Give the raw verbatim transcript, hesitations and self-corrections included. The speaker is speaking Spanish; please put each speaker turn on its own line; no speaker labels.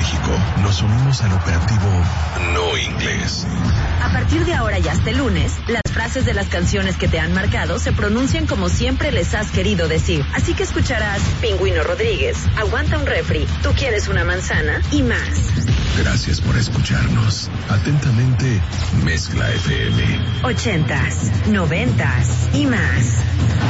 México nos unimos al operativo No Inglés.
A partir de ahora y hasta el lunes, las frases de las canciones que te han marcado se pronuncian como siempre les has querido decir. Así que escucharás Pingüino Rodríguez, Aguanta un refri, Tú quieres una manzana y más.
Gracias por escucharnos. Atentamente, Mezcla F M.
Ochentas, noventas y más.